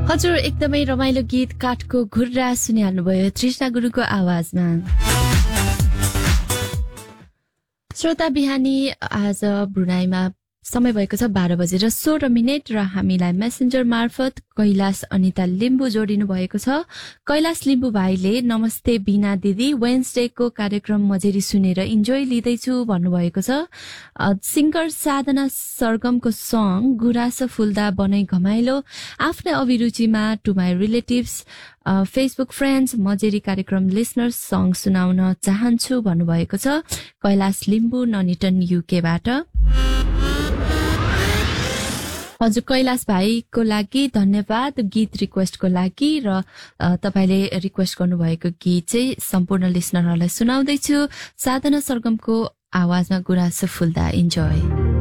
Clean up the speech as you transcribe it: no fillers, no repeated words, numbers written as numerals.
हजुर एकदमै रमाइलो गीत काठको घुर्रा सुनिहाल्नुभयो तृष्णा गुरुङको आवाजमा। श्रोता बिहानी आज ब्रुनाईमा समय भएको छ 12:16 र हामीलाई मेसेन्जर मार्फत कैलाश अनिता लिम्बू जोडिनु भएको छ। कैलाश लिम्बू भाइले नमस्ते बिना दिदी, वेन्सडेको कार्यक्रम मजेरी सुनेर इन्जोय लिँदैछु भन्नुभएको छ। सिङ्गर साधना सरगमको सङ गुराँस फुल्दा बनै घमाइलो आफ्नै अभिरुचिमा to my relatives Facebook friends मजेरी कार्यक्रम लिसनर्स सङ सुनाउन चाहन्छु भन्नुभएको छ कैलाश लिम्बू ननिटन युकेबाट। हजुर कैलाश भाइको लागि धन्यवाद गीत रिक्वेस्टको लागि र तपाईले रिक्वेस्ट गर्नुभएको गीत चाहिँ सम्पूर्ण लिसनरहरूलाई सुनाउँदैछु। साधना सरगमको आवाजमा गुराँस फुल्दा इन्जोय।